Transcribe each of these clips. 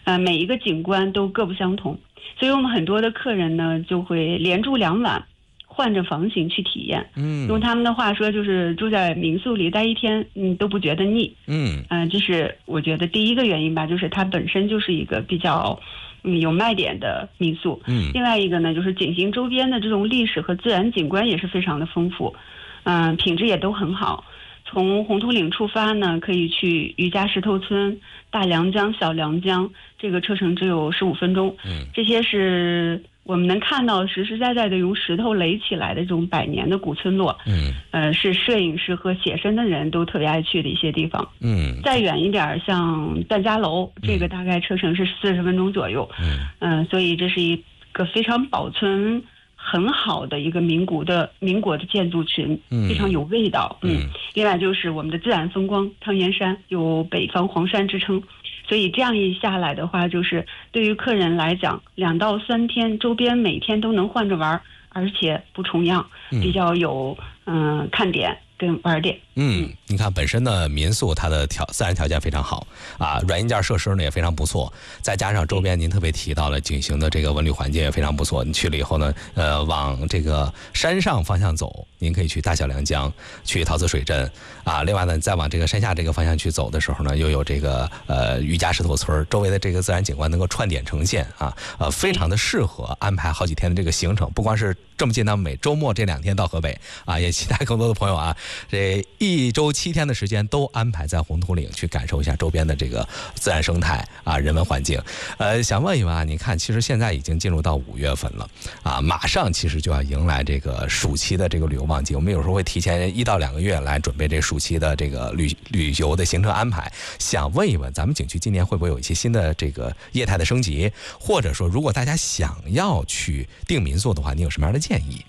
每一个景观都各不相同，所以我们很多的客人呢就会连住2晚，换着房型去体验。用他们的话说，就是住在民宿里待1天，都不觉得腻。这是我觉得第一个原因吧，就是它本身就是一个比较有卖点的民宿。另外一个呢，就是景行周边的这种历史和自然景观也是非常的丰富，品质也都很好。从红土岭出发呢，可以去渔家石头村、大良江、小良江，这个车程只有15分钟。这些是我们能看到实实在在的用石头垒起来的这种100年的古村落。是摄影师和写生的人都特别爱去的一些地方。再远一点像段家楼，这个大概车程是40分钟左右。所以这是一个非常保存很好的一个民国的建筑群，非常有味道。另外就是我们的自然风光，汤岩山有北方黄山之称，所以这样一下来的话，就是对于客人来讲，2到3天周边每天都能换着玩，而且不重样，比较有看点跟玩点。 你看本身的民宿它的自然条件非常好啊，软硬件设施呢也非常不错，再加上周边您特别提到了景行的这个文旅环境也非常不错。你去了以后呢，往这个山上方向走，您可以去大小良江，去陶瓷水镇啊。另外呢，再往这个山下这个方向去走的时候呢，又有这个渔家石头村，周围的这个自然景观能够串点呈现啊，非常的适合安排好几天的这个行程。不光是这么近那么美，周末这2天到河北啊，也期待更多的朋友啊，这1周7天的时间都安排在红土岭去感受一下周边的这个自然生态啊，人文环境。想问一问啊，你看其实现在已经进入到5月份了啊，马上其实就要迎来这个暑期的这个旅游旺季。我们有时候会提前1到2个月来准备这暑期的这个旅游的行程安排。想问一问，咱们景区今年会不会有一些新的这个业态的升级？或者说，如果大家想要去订民宿的话，你有什么样的建议？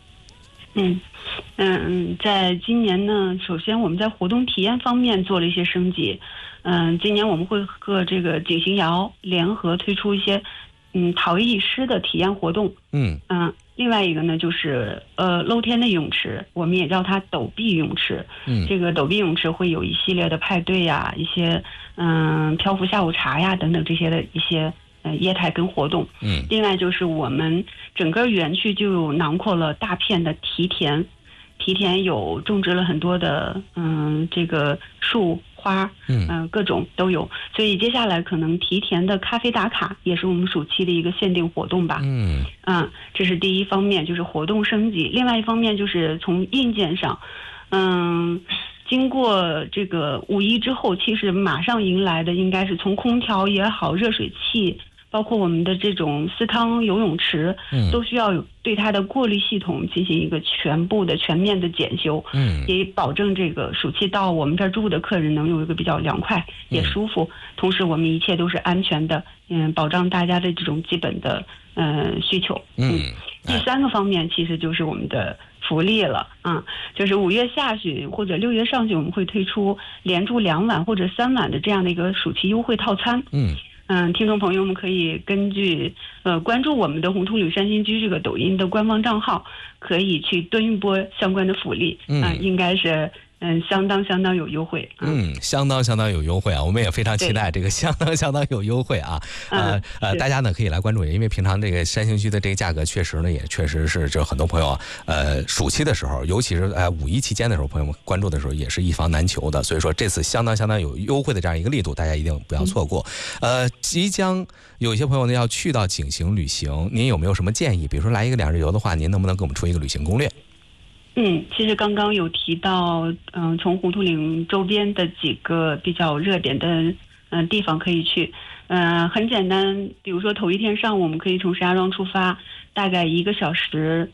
在今年呢，首先我们在活动体验方面做了一些升级。今年我们会和这个景行谣联合推出一些陶艺师的体验活动。另外一个呢，就是露天的泳池，我们也叫它陡壁泳池。这个陡壁泳池会有一系列的派对呀，一些漂浮下午茶呀等等这些的一些业态跟活动。另外就是我们整个园区就有囊括了大片的梯田，梯田有种植了很多的这个树花，各种都有。所以接下来可能梯田的咖啡打卡也是我们暑期的一个限定活动吧。这是第一方面，就是活动升级。另外一方面就是从硬件上，经过这个5·1之后，其实马上迎来的应该是从空调也好，热水器，包括我们的这种私汤游泳池，都需要对它的过滤系统进行一个全面的检修。也保证这个暑期到我们这儿住的客人能有一个比较凉快也舒服。同时我们一切都是安全的，保障大家的这种基本的需求。第3个方面其实就是我们的福利了就是5月下旬或者6月上旬，我们会推出连住2晚或者3晚的这样的一个暑期优惠套餐。听众朋友们可以根据关注我们的红土岭山新居这个抖音的官方账号，可以去蹲一波相关的福利。应该是相当有优惠。 相当有优惠啊！我们也非常期待这个相当有优惠啊！大家呢可以来关注，因为平常这个山新居的这个价格确实是就很多朋友暑期的时候，尤其是5·1期间的时候，朋友们关注的时候也是一房难求的。所以说这次相当有优惠的这样一个力度，大家一定不要错过。即将有一些朋友呢要去到景行旅行，您有没有什么建议？比如说来一个2日游的话，您能不能给我们出一个旅行攻略？ 其实刚刚有提到，从红土岭周边的几个比较热点的地方可以去。很简单，比如说头1天上午我们可以从石家庄出发，大概1个小时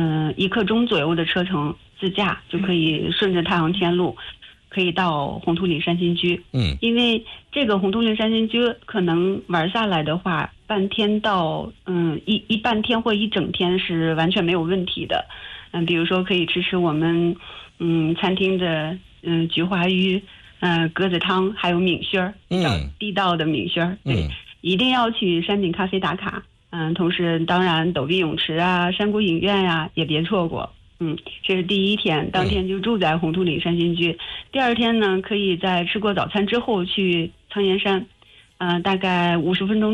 1刻钟左右的车程，自驾就可以顺着太行天路可以到红土岭山新居。因为这个红土岭山新居可能玩下来的话，半天到半天或1整天是完全没有问题的。比如说可以吃我们餐厅的菊花鱼、鸽子汤，还有米线儿，地道的米线儿。对，一定要去山顶咖啡打卡。同时当然陡壁泳池啊、山谷影院呀也别错过。这是第1天，当天就住在红土岭山新居。第2天呢，可以在吃过早餐之后去苍岩山，大概50分钟